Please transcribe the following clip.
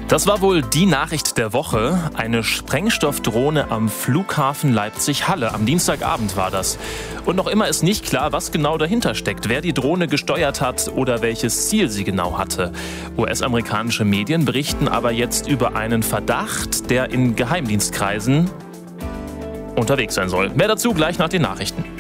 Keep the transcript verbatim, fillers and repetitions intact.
Das war wohl die Nachricht der Woche. Eine Sprengstoffdrohne am Flughafen Leipzig-Halle. Am Dienstagabend war das. Und noch immer ist nicht klar, was genau dahinter steckt, wer die Drohne gesteuert hat oder welches Ziel sie genau hatte. U S-amerikanische Medien berichten aber jetzt über einen Verdacht, der in Geheimdienstkreisen unterwegs sein soll. Mehr dazu gleich nach den Nachrichten.